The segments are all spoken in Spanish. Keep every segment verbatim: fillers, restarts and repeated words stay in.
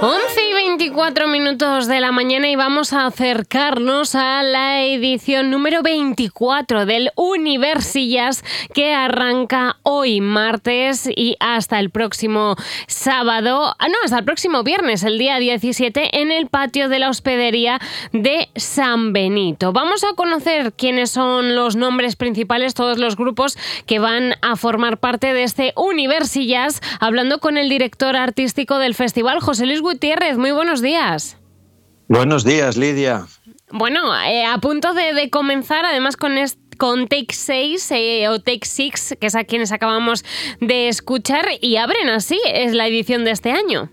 once y veinticuatro minutos de la mañana y vamos a acercarnos a la edición número veinticuatro del Universillas, que arranca hoy martes y hasta el próximo sábado, no, hasta el próximo viernes, el día diecisiete, en el patio de la hospedería de San Benito. Vamos a conocer quiénes son los nombres principales, todos los grupos que van a formar parte de este Universillas, hablando con el director artístico del festival, José Luis Gutiérrez. Muy buenos días. Buenos días, Lidia. Bueno, eh, a punto de, de comenzar, además con este con Take seis eh, o Take seis, que es a quienes acabamos de escuchar, y abren así, es la edición de este año.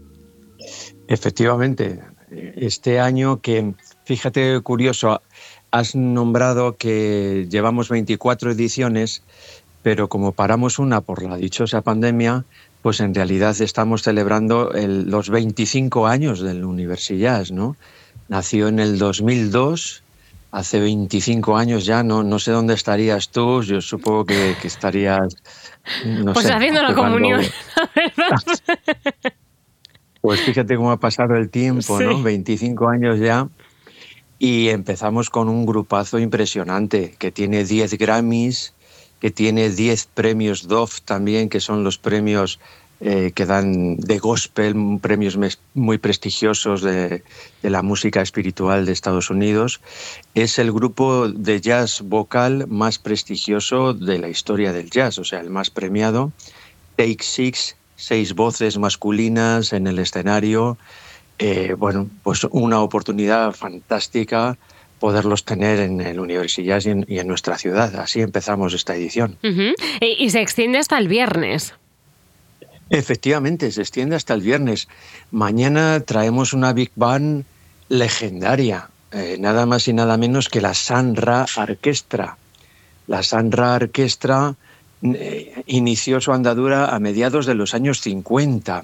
Efectivamente, este año que, fíjate, curioso, has nombrado que llevamos veinticuatro ediciones, pero como paramos una por la dichosa pandemia, pues en realidad estamos celebrando el, los veinticinco años del Universillas, ¿no? Nació en el dos mil dos, hace veinticinco años ya, no, no sé dónde estarías tú, yo supongo que, que estarías, no pues sé, haciendo la jugando... comunión, la verdad. Pues fíjate cómo ha pasado el tiempo, sí. ¿No? veinticinco años ya, y empezamos con un grupazo impresionante, que tiene diez Grammys, que tiene diez premios Dove también, que son los premios eh, que dan de gospel, premios muy prestigiosos de, de la música espiritual de Estados Unidos. Es el grupo de jazz vocal más prestigioso de la historia del jazz, o sea, el más premiado. Take Six, seis voces masculinas en el escenario. Eh, bueno, pues una oportunidad fantástica poderlos tener en el Universillas y en, y en nuestra ciudad. Así empezamos esta edición. Uh-huh. Y, y se extiende hasta el viernes. Efectivamente, se extiende hasta el viernes. Mañana traemos una Big Band legendaria, eh, nada más y nada menos que la Sun Ra Orchestra. La Sun Ra Orchestra eh, inició su andadura a mediados de los años cincuenta.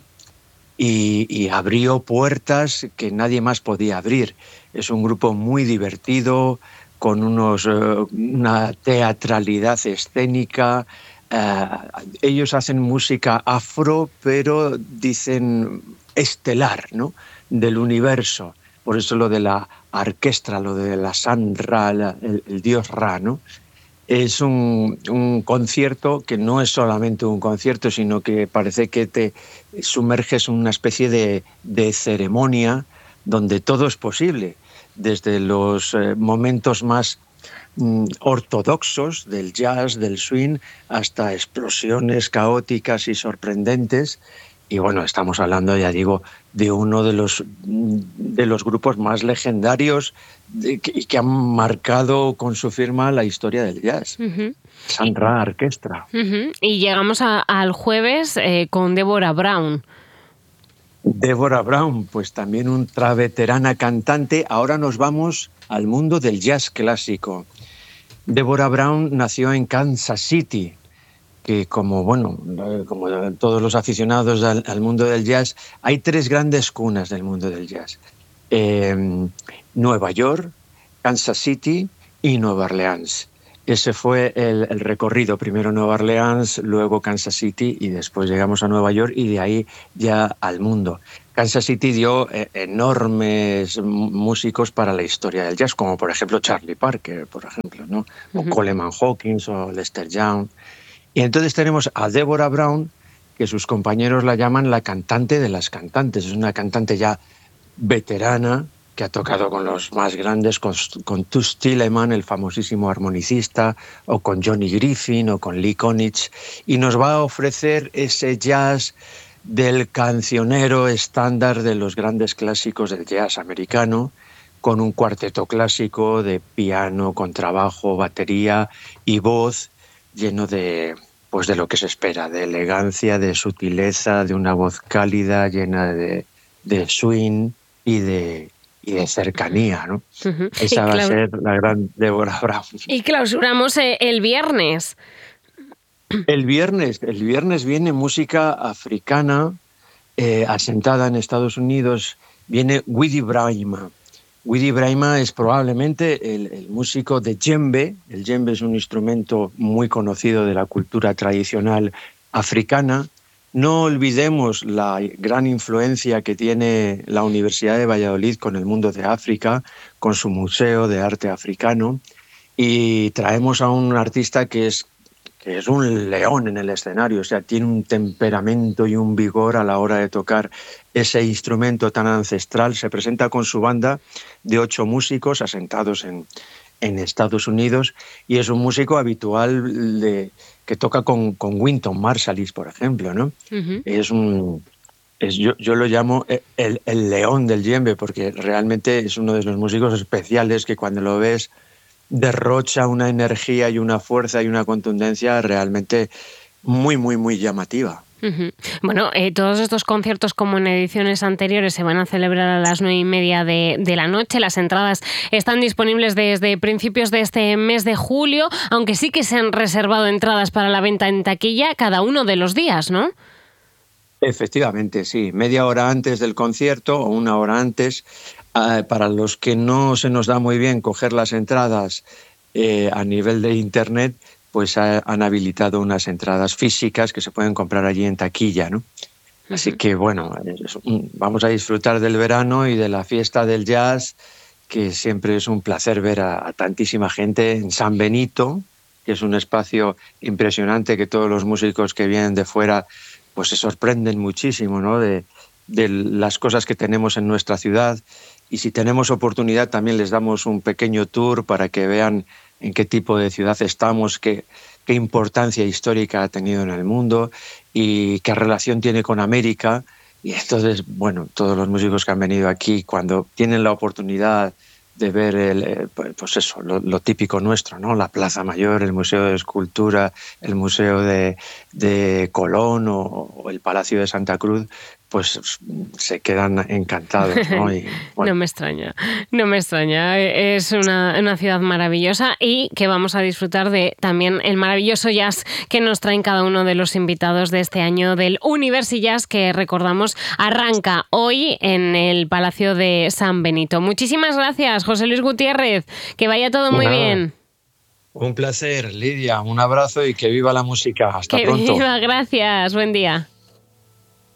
Y, y abrió puertas que nadie más podía abrir. Es un grupo muy divertido, con unos, uh, una teatralidad escénica. Uh, ellos hacen música afro, pero dicen estelar, ¿no? Del universo. Por eso lo de la orquestra, lo de la Sun Ra, la, el, el dios Ra, ¿no? Es un, un concierto que no es solamente un concierto, sino que parece que te sumerges en una especie de, de ceremonia donde todo es posible, desde los eh, momentos más mm, ortodoxos del jazz, del swing, hasta explosiones caóticas y sorprendentes. Y bueno, estamos hablando, ya digo, de uno de los, de los grupos más legendarios y que, que han marcado con su firma la historia del jazz. Uh-huh. Sun Ra Orchestra. Uh-huh. Y llegamos a, al jueves eh, con Deborah Brown. Deborah Brown, pues también una veterana cantante. Ahora nos vamos al mundo del jazz clásico. Deborah Brown nació en Kansas City, que como, bueno, como todos los aficionados al, al mundo del jazz, hay tres grandes cunas del mundo del jazz. Eh, Nueva York, Kansas City y Nueva Orleans. Ese fue el, el recorrido, primero Nueva Orleans, luego Kansas City y después llegamos a Nueva York y de ahí ya al mundo. Kansas City dio eh, enormes músicos para la historia del jazz, como por ejemplo Charlie Parker, por ejemplo, ¿no? O uh-huh. Coleman Hawkins o Lester Young. Y entonces tenemos a Deborah Brown, que sus compañeros la llaman la cantante de las cantantes. Es una cantante ya veterana, que ha tocado con los más grandes, con, con Toots Thielemans, el famosísimo armonicista, o con Johnny Griffin, o con Lee Konitz, y nos va a ofrecer ese jazz del cancionero estándar de los grandes clásicos del jazz americano, con un cuarteto clásico de piano, contrabajo, batería y voz, lleno de, pues de lo que se espera, de elegancia, de sutileza, de una voz cálida, llena de, de swing y de, y de cercanía, ¿no? Uh-huh. Esa va claus- a ser la gran Deborah Brown. Y clausuramos eh, el viernes. El viernes, el viernes viene música africana eh, asentada en Estados Unidos, viene Widi Brahima. Widi Brahima es probablemente el, el músico de djembe. El djembe es un instrumento muy conocido de la cultura tradicional africana, No olvidemos la gran influencia que tiene la Universidad de Valladolid con el mundo de África, con su Museo de Arte Africano, y traemos a un artista que es, que es un león en el escenario, o sea, tiene un temperamento y un vigor a la hora de tocar ese instrumento tan ancestral. Se presenta con su banda de ocho músicos asentados en, en Estados Unidos, y es un músico habitual de, que toca con, con Wynton Marsalis, por ejemplo, ¿no? Uh-huh. Es un... Es, yo, yo lo llamo el, el león del djembe, porque realmente es uno de los músicos especiales que cuando lo ves derrocha una energía y una fuerza y una contundencia realmente muy, muy, muy llamativa. Uh-huh. Bueno, eh, todos estos conciertos, como en ediciones anteriores, se van a celebrar a las nueve y media de, de la noche. Las entradas están disponibles desde principios de este mes de julio, aunque sí que se han reservado entradas para la venta en taquilla cada uno de los días, ¿no? Efectivamente, sí. Media hora antes del concierto o una hora antes. Eh, para los que no se nos da muy bien coger las entradas eh, a nivel de internet, pues ha, han habilitado unas entradas físicas que se pueden comprar allí en taquilla, ¿no? Uh-huh. Así que bueno, es un, vamos a disfrutar del verano y de la fiesta del jazz, que siempre es un placer ver a, a tantísima gente en San Benito, que es un espacio impresionante que todos los músicos que vienen de fuera pues se sorprenden muchísimo, ¿no? de, de las cosas que tenemos en nuestra ciudad. Y si tenemos oportunidad también les damos un pequeño tour para que vean en qué tipo de ciudad estamos, qué, qué importancia histórica ha tenido en el mundo y qué relación tiene con América. Y entonces, bueno, todos los músicos que han venido aquí, cuando tienen la oportunidad de ver el, pues eso, lo, lo típico nuestro, ¿no? La Plaza Mayor, el Museo de Escultura, el Museo de, de Colón o, o el Palacio de Santa Cruz, pues se quedan encantados, ¿no? Y, bueno. No me extraña, no me extraña. Es una, una ciudad maravillosa y que vamos a disfrutar de también el maravilloso jazz que nos traen cada uno de los invitados de este año del Universi Jazz, que recordamos arranca hoy en el Palacio de San Benito. Muchísimas gracias, José Luis Gutiérrez. Que vaya todo muy Nada. bien. Un placer, Lidia. Un abrazo y que viva la música. Hasta que pronto. Que viva, gracias. Buen día.